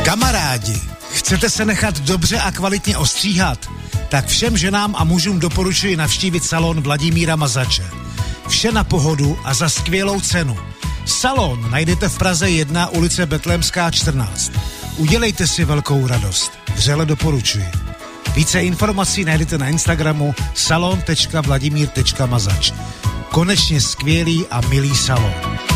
Kamarádi, chcete se nechat dobře a kvalitně ostříhat? Tak všem ženám a mužům doporučuji navštívit salon Vladimíra Mazače. Vše na pohodu a za skvělou cenu. Salon najdete v Praze 1, ulice Betlémská 14. Udělejte si velkou radost. Vřele doporučuji. Více informací najdete na Instagramu salon.vladimír.mazač. Konečně skvělý a milý salon.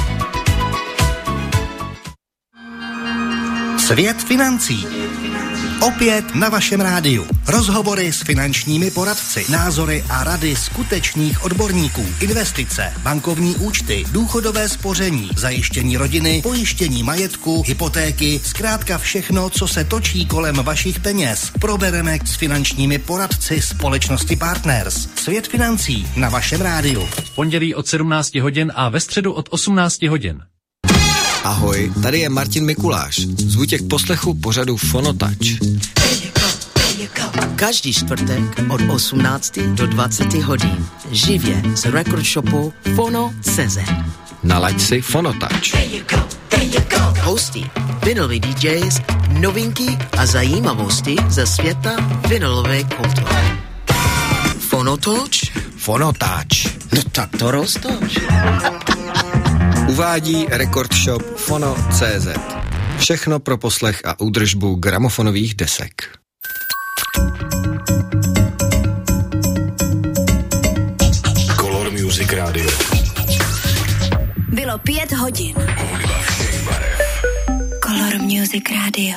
Svět financí. Opět na vašem rádiu. Rozhovory s finančními poradci, názory a rady skutečných odborníků, investice, bankovní účty, důchodové spoření, zajištění rodiny, pojištění majetku, hypotéky, zkrátka všechno, co se točí kolem vašich peněz. Probereme s finančními poradci společnosti Partners. Svět financí na vašem rádiu. V pondělí od 17 hodin a ve středu od 18 hodin. Ahoj, tady je Martin Mikuláš. Zvu tě k poslechu pořadu Fonotouch. Každý čtvrtek od 18 do 20 hodin. Živě z record shopu Fono.cz. Nalaď si Fonotouch. Hosty, vinyloví DJs, novinky a zajímavosti ze světa vinylové kultury. Fonotouch? Fonotouch. No tak to roztoč. Uvádí record shop Fono.cz. Všechno pro poslech a údržbu gramofonových desek. Color Music Radio. Bylo 5 hodin. Color Music Radio.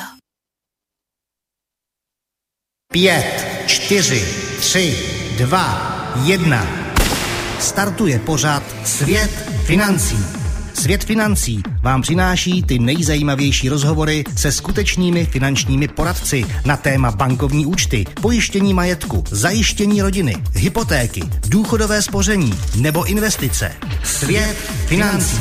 5, 4, 3, 2, 1. Startuje pořad Svět financí. Svět financí vám přináší ty nejzajímavější rozhovory se skutečnými finančními poradci na téma bankovní účty, pojištění majetku, zajištění rodiny, hypotéky, důchodové spoření nebo investice. Svět financí.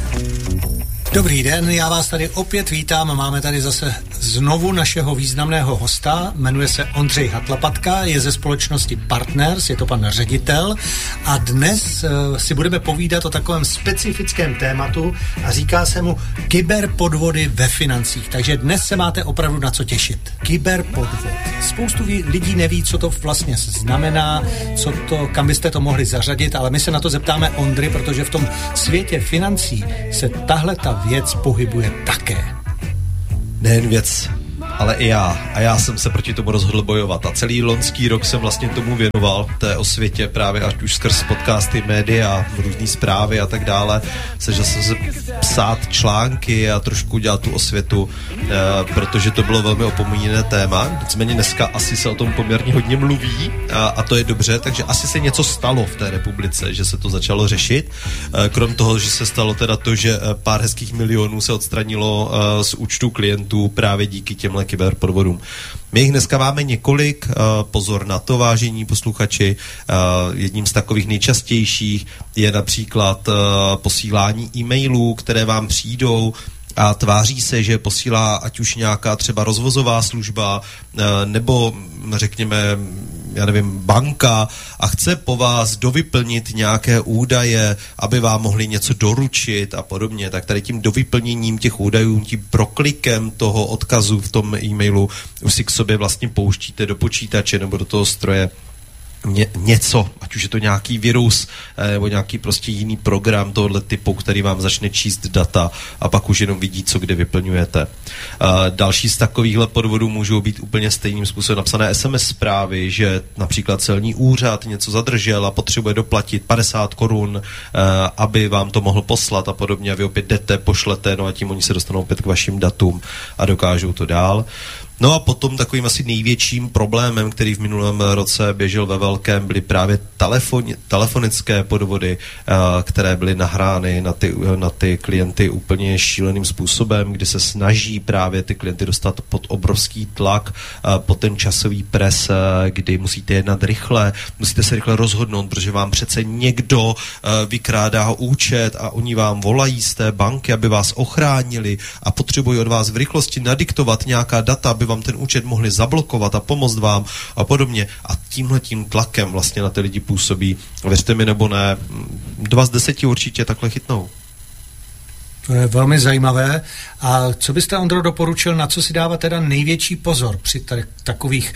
Dobrý den, já vás tady opět vítám. Máme tady zase znovu našeho významného hosta. Jmenuje se Ondřej Hatlapatka, je ze společnosti Partners, je to pan ředitel. A dnes si budeme povídat o takovém specifickém tématu a říká se mu kyberpodvody ve financích. Takže dnes se máte opravdu na co těšit. Kyberpodvod. Spoustu lidí neví, co to vlastně znamená, kam byste to mohli zařadit, ale my se na to zeptáme Ondry, protože v tom světě financí se tahle ta věc pohybuje také. Nejen věc, ale i já. A já jsem se proti tomu rozhodl bojovat. A celý loňský rok jsem vlastně tomu věnoval, té osvětě právě až už skrz podcasty, média, různý zprávy a tak dále. Snažil jsem se psát články a trošku dělat tu osvětu, protože to bylo velmi opomíjené téma. Nicméně dneska asi se o tom poměrně hodně mluví a to je dobře, takže asi se něco stalo v té republice, že se to začalo řešit. Krom toho, že se stalo teda to, že pár hezkých milionů se odstranilo z účtů klientů právě díky těmhle kyberpodvodům. My jich dneska máme několik, pozor na to, vážení posluchači. Jedním z takových nejčastějších je například posílání e-mailů, které vám přijdou a tváří se, že posílá ať už nějaká třeba rozvozová služba nebo řekněme, já nevím, banka a chce po vás dovyplnit nějaké údaje, aby vám mohli něco doručit a podobně, tak tady tím dovyplněním těch údajů, tím proklikem toho odkazu v tom e-mailu už si k sobě vlastně pouštíte do počítače nebo do toho stroje něco, ať už je to nějaký virus nebo nějaký prostě jiný program tohoto typu, který vám začne číst data a pak už jenom vidí, co kde vyplňujete. Další z takovýchhle podvodů můžou být úplně stejným způsobem napsané SMS zprávy, že například celní úřad něco zadržel a potřebuje doplatit 50 korun, aby vám to mohl poslat a podobně a vy opět jdete, pošlete, no a tím oni se dostanou opět k vašim datům a dokážou to dál. No a potom takovým asi největším problémem, který v minulém roce běžel ve velkém, byly právě telefonické podvody, které byly nahrány na ty klienty úplně šíleným způsobem, kdy se snaží právě ty klienty dostat pod obrovský tlak, pod ten časový pres, kdy musíte jednat rychle, musíte se rychle rozhodnout, protože vám přece někdo vykrádá účet a oni vám volají z té banky, aby vás ochránili a potřebují od vás v rychlosti nadiktovat nějaká data, aby vám ten účet mohli zablokovat a pomoct vám a podobně. A tímhletím tlakem vlastně na ty lidi působí, věřte mi nebo ne, 2 z 10 určitě takhle chytnou. To je velmi zajímavé. A co byste, Ondro, doporučil, na co si dávat teda největší pozor při takových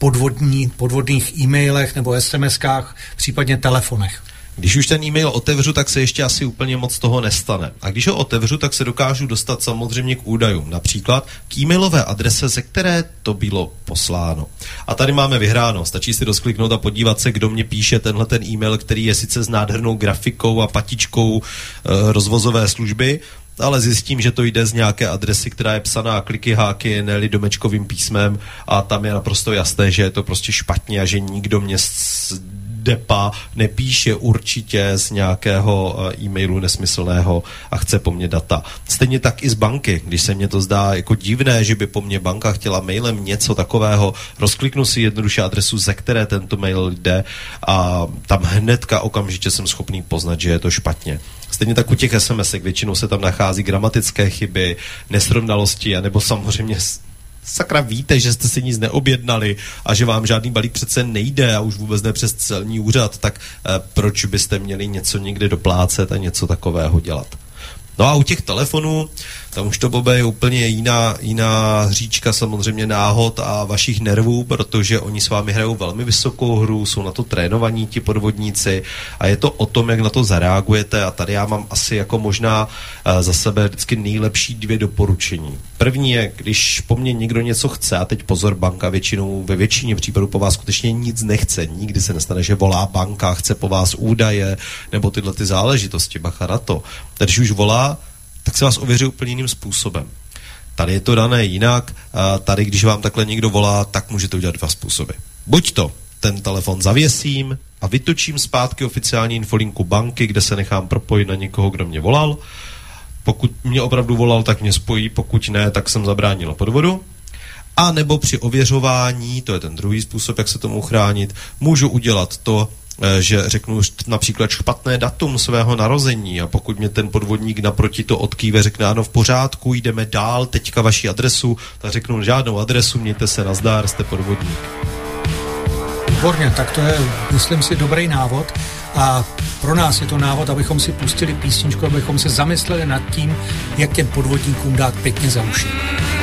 podvodných e-mailech nebo SMS-kách, případně telefonech? Když už ten e-mail otevřu, tak se ještě asi úplně moc toho nestane. A když ho otevřu, tak se dokážu dostat samozřejmě k údajům. Například k e-mailové adrese, ze které to bylo posláno. A tady máme vyhráno. Stačí si rozkliknout a podívat se, kdo mě píše tenhle ten e-mail, který je sice s nádhernou grafikou a patičkou rozvozové služby, ale zjistím, že to jde z nějaké adresy, která je psaná kliky háky, ne-li domečkovým písmem, a tam je naprosto jasné, že je to prostě špatně a že nikdo mě depa nepíše určitě z nějakého e-mailu nesmyslného a chce po mně data. Stejně tak i z banky, když se mně to zdá jako divné, že by po mně banka chtěla mailem něco takového, rozkliknu si jednoduše adresu, ze které tento mail jde, a tam hnedka okamžitě jsem schopný poznat, že je to špatně. Stejně tak u těch SMS-ek většinou se tam nachází gramatické chyby, nesrovnalosti, anebo samozřejmě sakra víte, že jste si nic neobjednali a že vám žádný balík přece nejde a už vůbec ne přes celní úřad, tak proč byste měli něco někde doplácet a něco takového dělat? No a u těch telefonů, tam už to, Bobe, je úplně jiná hříčka samozřejmě náhod a vašich nervů, protože oni s vámi hrajou velmi vysokou hru, jsou na to trénovaní ti podvodníci a je to o tom, jak na to zareagujete, a tady já mám asi jako možná za sebe vždycky nejlepší 2 doporučení. První je, když po mně někdo něco chce, a teď pozor, banka většinou ve většině případů po vás skutečně nic nechce, nikdy se nestane, že volá banka, chce po vás údaje nebo tyhle ty záležitosti, bacha na to. Tady, když už volá, tak se vás ověří úplně jiným způsobem. Tady je to dané jinak, tady, když vám takhle někdo volá, tak můžete udělat 2 způsoby. Buď to ten telefon zavěsím a vytočím zpátky oficiální infolinku banky, kde se nechám propojit na někoho, kdo mě volal. Pokud mě opravdu volal, tak mě spojí, pokud ne, tak jsem zabránil podvodu. A nebo při ověřování, to je ten druhý způsob, jak se tomu uchránit, můžu udělat to, že řeknu například špatné datum svého narození, a pokud mě ten podvodník naproti to odkýve, řekne ano, v pořádku, jdeme dál, teďka vaši adresu, tak řeknu žádnou adresu, mějte se, nazdar, jste podvodník. Výborně, tak to je, myslím si, dobrý návod, a pro nás je to návod, abychom si pustili písničku, abychom se zamysleli nad tím, jak těm podvodníkům dát pěkně za uši.